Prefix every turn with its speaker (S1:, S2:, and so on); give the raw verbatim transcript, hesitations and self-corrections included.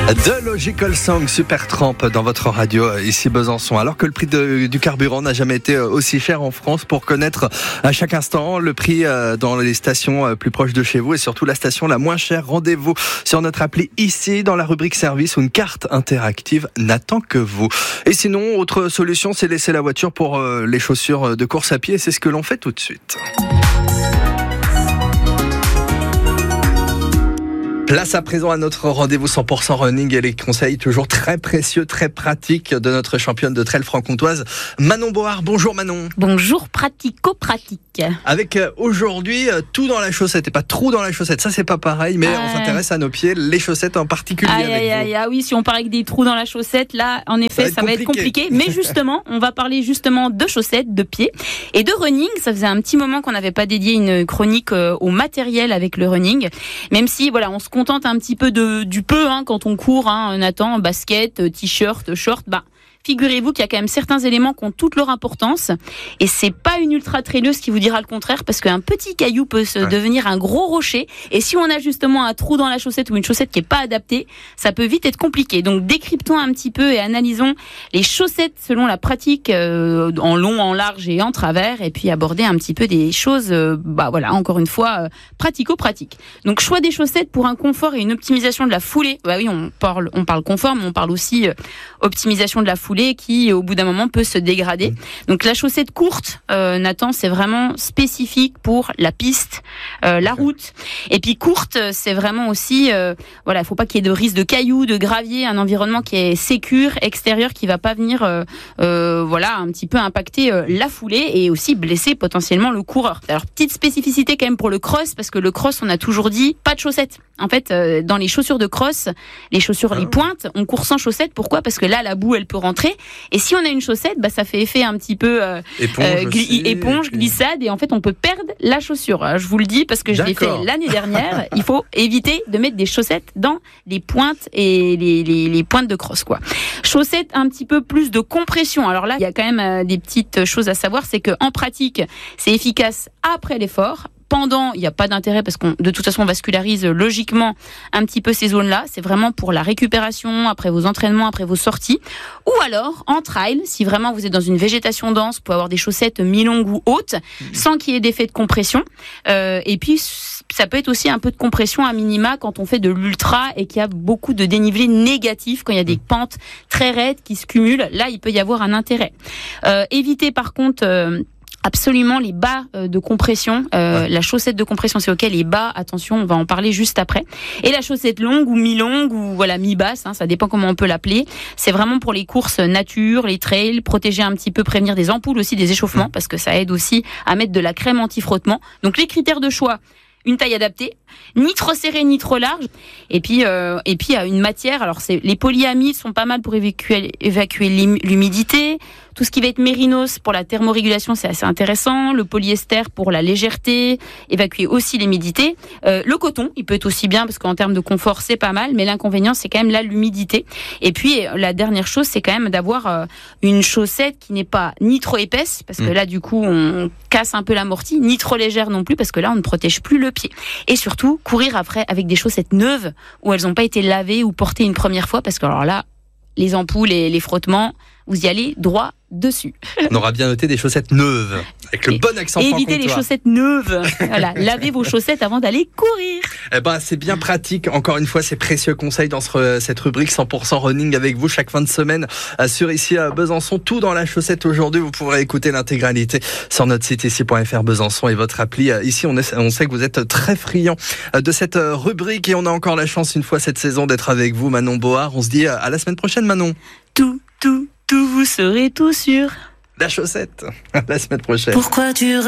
S1: The Logical Song, Super Tramp dans votre radio ici Besançon. Alors que le prix de, du carburant n'a jamais été aussi cher en France, pour connaître à chaque instant le prix dans les stations plus proches de chez vous et surtout la station la moins chère, rendez-vous sur notre appli ici dans la rubrique service où une carte interactive n'attend que vous. Et sinon, autre solution, c'est laisser la voiture pour les chaussures de course à pied. C'est ce que l'on fait tout de suite. Place à présent à notre rendez-vous cent pour cent running et les conseils toujours très précieux, très pratiques de notre championne de trail franc-comtoise, Manon Board. Bonjour Manon.
S2: Bonjour pratico-pratique.
S1: Avec euh, aujourd'hui euh, tout dans la chaussette et pas trou dans la chaussette, ça c'est pas pareil, mais euh... on s'intéresse à nos pieds, les chaussettes en particulier.
S2: Aïe,
S1: avec
S2: aïe,
S1: vous.
S2: aïe, aïe, oui, si on part avec des trous dans la chaussette, là en effet ça, ça va être compliqué. Mais justement, on va parler justement de chaussettes, de pieds et de running. Ça faisait un petit moment qu'on n'avait pas dédié une chronique euh, au matériel avec le running, même si voilà, on se contente un petit peu de, du peu hein, quand on court, hein, Nathan, basket, t-shirt, short, bah figurez-vous qu'il y a quand même certains éléments qui ont toute leur importance et c'est pas une ultra traileuse qui vous dira le contraire, parce qu'un petit caillou peut se ouais. devenir un gros rocher, et si on a justement un trou dans la chaussette ou une chaussette qui est pas adaptée, ça peut vite être compliqué. Donc décryptons un petit peu et analysons les chaussettes selon la pratique euh, en long, en large et en travers, et puis aborder un petit peu des choses euh, bah voilà, encore une fois euh, pratico-pratiques. Donc choix des chaussettes pour un confort et une optimisation de la foulée. Bah oui, on parle on parle confort, mais on parle aussi euh, optimisation de la foulée qui au bout d'un moment peut se dégrader. Donc la chaussette courte, euh, Nathan, c'est vraiment spécifique pour la piste, euh, la route. Et puis courte, c'est vraiment aussi, euh, voilà, il faut pas qu'il y ait de risque de cailloux, de gravier, un environnement qui est sécure, extérieur, qui va pas venir, euh, euh, voilà, un petit peu impacter euh, la foulée et aussi blesser potentiellement le coureur. Alors petite spécificité quand même pour le cross, parce que le cross, on a toujours dit pas de chaussettes. En fait, euh, dans les chaussures de cross, les chaussures, les pointes, on court sans chaussettes. Pourquoi ? Parce que là, la boue, elle peut rentrer. Et si on a une chaussette, bah, ça fait effet un petit peu euh,
S1: éponge,
S2: euh, gli- éponge glissade. Et en fait, on peut perdre la chaussure. Je vous le dis parce que je l'ai fait l'année dernière. Il faut éviter de mettre des chaussettes dans les pointes et les, les, les pointes de cross, quoi. Chaussettes un petit peu plus de compression. Alors là, il y a quand même euh, des petites choses à savoir. C'est qu'en pratique, c'est efficace après l'effort. Pendant, il n'y a pas d'intérêt parce qu'on, de toute façon, on vascularise logiquement un petit peu ces zones-là. C'est vraiment pour la récupération, après vos entraînements, après vos sorties. Ou alors, en trail, si vraiment vous êtes dans une végétation dense, vous pouvez avoir des chaussettes mi-longues ou hautes, mmh. sans qu'il y ait d'effet de compression. Euh, et puis, ça peut être aussi un peu de compression à minima quand on fait de l'ultra et qu'il y a beaucoup de dénivelé négatif, quand il y a des pentes très raides qui se cumulent. Là, il peut y avoir un intérêt. Euh, évitez par contre... Euh, Absolument les bas de compression, euh, ouais. La chaussette de compression c'est ok, les bas, attention, on va en parler juste après. Et la chaussette longue ou mi-longue ou voilà mi-basse, hein, ça dépend comment on peut l'appeler. C'est vraiment pour les courses nature, les trails, protéger un petit peu, prévenir des ampoules aussi, des échauffements, mmh. parce que ça aide aussi à mettre de la crème anti-frottement. Donc les critères de choix: une taille adaptée, ni trop serrée ni trop large, et puis euh, et puis une matière. Alors c'est les polyamides sont pas mal pour évacuer évacuer l'humidité. Tout ce qui va être mérinos pour la thermorégulation, c'est assez intéressant. Le polyester pour la légèreté, évacuer aussi l'humidité. Euh, le coton, il peut être aussi bien parce qu'en termes de confort, c'est pas mal. Mais l'inconvénient, c'est quand même là l'humidité. Et puis la dernière chose, c'est quand même d'avoir euh, une chaussette qui n'est pas ni trop épaisse, parce que mmh. là du coup on casse un peu l'amorti, ni trop légère non plus, parce que là on ne protège plus le pied. Et surtout courir après avec des chaussettes neuves où elles n'ont pas été lavées ou portées une première fois, parce que alors là, les ampoules et les frottements, vous y allez droit dessus.
S1: On aura bien noté des chaussettes neuves, avec le bon accent franc-comtois.
S2: Évitez les chaussettes neuves. Voilà, lavez vos chaussettes avant d'aller courir.
S1: Eh ben, c'est bien pratique. Encore une fois, ces précieux conseils dans ce, cette rubrique cent pour cent running avec vous chaque fin de semaine sur ici à Besançon. Tout dans la chaussette aujourd'hui. Vous pourrez écouter l'intégralité sur notre site ici point f r Besançon et votre appli. Ici, on, est, on sait que vous êtes très friand de cette rubrique et on a encore la chance une fois cette saison d'être avec vous, Manon Board. On se dit à la semaine prochaine, Manon.
S2: Tout, tout. Tout, vous serez tout sûr.
S1: La chaussette, à la semaine prochaine.
S3: Pourquoi tu